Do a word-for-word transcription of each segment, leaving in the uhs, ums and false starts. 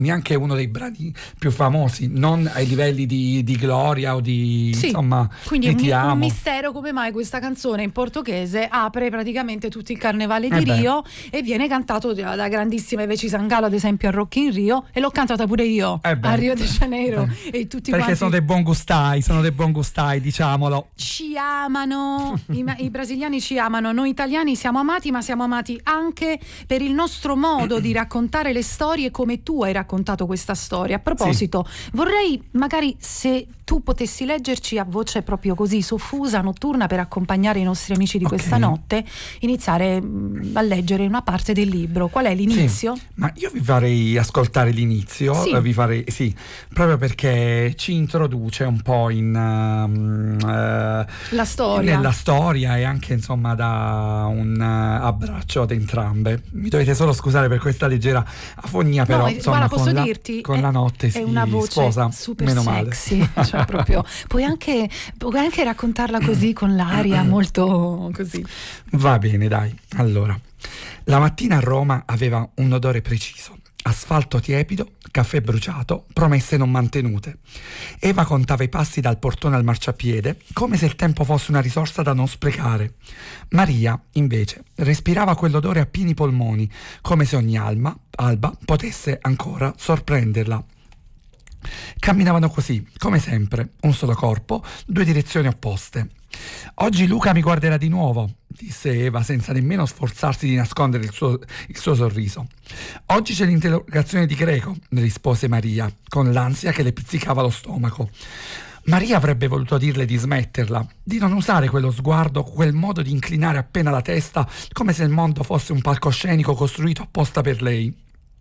neanche uno dei brani più famosi, non ai livelli di, di Gloria o di sì, insomma quindi di è un, Ti amo. un mistero come mai questa canzone in portoghese apre praticamente tutto il carnevale di Eh beh. Rio e viene cantato da, da grandissima Iveci Sangalo, ad esempio a Rock in Rio, e l'ho cantata pure io Eh beh. a Rio de Janeiro. Eh. E tutti Perché quanti sono dei buon gustai, sono dei buon gustai, diciamolo. ci amano, I, i brasiliani ci amano, noi italiani siamo amati, ma siamo amati anche per il nostro modo di raccontare le storie come tu hai raccontato questa storia. A proposito, sì. vorrei magari se tu potessi leggerci a voce proprio così soffusa, notturna, per accompagnare i nostri amici di okay. questa notte, iniziare mh, a leggere una parte del libro. Qual è l'inizio? Sì, ma io vi farei ascoltare l'inizio, sì. vi farei, sì, proprio perché ci introduce un po' in um, uh, la storia. nella storia e anche insomma da un uh, abbraccio ad entrambe. Mi dovete solo scusare per questa leggera afonia, però no, insomma guarda, posso con, la, dirti, con è, la notte è si una voce sposa, super meno sexy, male. cioè proprio puoi anche, puoi anche raccontarla così con l'aria molto così. Va bene, dai. Allora, la mattina a Roma aveva un odore preciso. Asfalto tiepido, caffè bruciato, promesse non mantenute. Eva contava i passi dal portone al marciapiede come se il tempo fosse una risorsa da non sprecare. Maria, invece, respirava quell'odore a pieni polmoni, come se ogni alma, alba potesse ancora sorprenderla. Camminavano così, come sempre, un solo corpo, due direzioni opposte. Oggi Luca mi guarderà di nuovo, disse Eva senza nemmeno sforzarsi di nascondere il suo, il suo sorriso. Oggi c'è l'interrogazione di Greco, rispose Maria, con l'ansia che le pizzicava lo stomaco. Maria avrebbe voluto dirle di smetterla, di non usare quello sguardo, quel modo di inclinare appena la testa, come se il mondo fosse un palcoscenico costruito apposta per lei.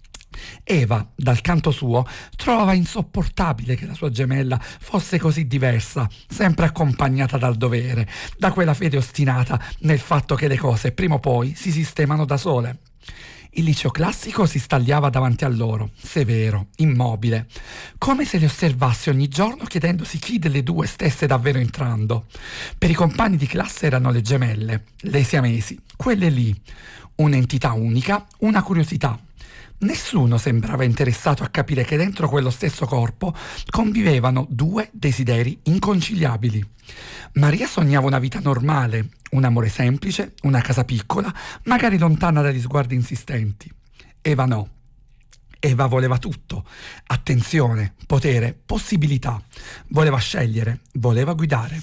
Eva, dal canto suo, trovava insopportabile che la sua gemella fosse così diversa, sempre accompagnata dal dovere, da quella fede ostinata nel fatto che le cose prima o poi si sistemano da sole. Il liceo classico si stagliava davanti a loro, severo, immobile, come se le osservasse ogni giorno chiedendosi chi delle due stesse davvero entrando. Per i compagni di classe erano le gemelle, le siamesi, quelle lì, un'entità unica, una curiosità. Nessuno sembrava interessato a capire che dentro quello stesso corpo convivevano due desideri inconciliabili. Maria sognava una vita normale, un amore semplice, una casa piccola, magari lontana dagli sguardi insistenti. Eva no. Eva voleva tutto: attenzione, potere, possibilità. Voleva scegliere, voleva guidare.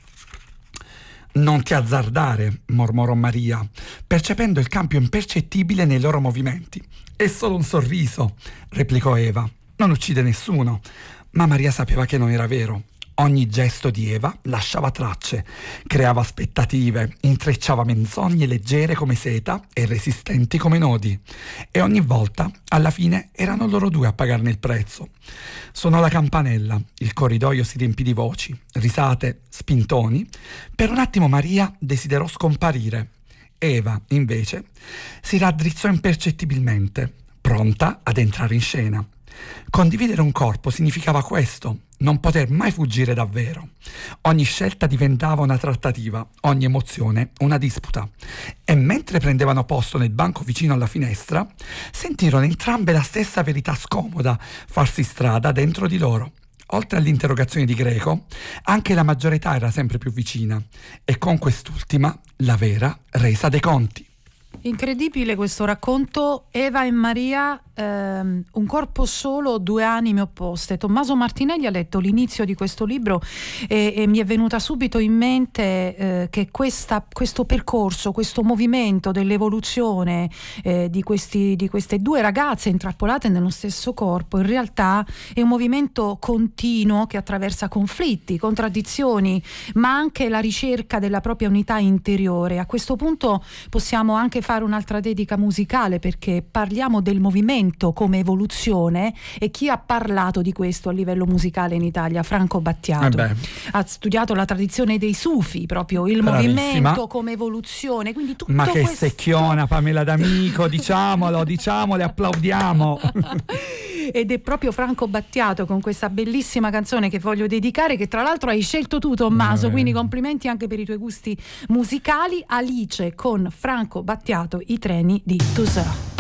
Non ti azzardare, mormorò Maria, percependo il cambio impercettibile nei loro movimenti. È solo un sorriso, replicò Eva. Non uccide nessuno. Ma Maria sapeva che non era vero. Ogni gesto di Eva lasciava tracce, creava aspettative, intrecciava menzogne leggere come seta e resistenti come nodi. E ogni volta, alla fine, erano loro due a pagarne il prezzo. Suonò la campanella, il corridoio si riempì di voci, risate, spintoni. Per un attimo Maria desiderò scomparire. Eva, invece, si raddrizzò impercettibilmente, pronta ad entrare in scena. Condividere un corpo significava questo, non poter mai fuggire davvero. Ogni scelta diventava una trattativa, ogni emozione una disputa. E mentre prendevano posto nel banco vicino alla finestra, sentirono entrambe la stessa verità scomoda farsi strada dentro di loro. Oltre all'interrogazione di Greco, anche la maggiore età era sempre più vicina, e con quest'ultima la vera resa dei conti. Incredibile questo racconto. Eva e Maria, ehm, un corpo solo, due anime opposte. Tommaso Martinelli ha letto l'inizio di questo libro e, e mi è venuta subito in mente eh, che questa, questo percorso, questo movimento dell'evoluzione eh, di, questi, di queste due ragazze intrappolate nello stesso corpo in realtà è un movimento continuo che attraversa conflitti, contraddizioni, ma anche la ricerca della propria unità interiore. A questo punto possiamo anche fare un'altra dedica musicale, perché parliamo del movimento come evoluzione e chi ha parlato di questo a livello musicale in Italia? Franco Battiato. Eh ha studiato la tradizione dei Sufi, proprio il Bravissima. movimento come evoluzione, quindi tutto ma che questo... secchiona Pamela D'Amico, diciamolo, diciamole, applaudiamo. Ed è proprio Franco Battiato con questa bellissima canzone che voglio dedicare, che tra l'altro hai scelto tu, Tommaso, eh. quindi complimenti anche per i tuoi gusti musicali. Alice con Franco Battiato, I treni di Toussaint.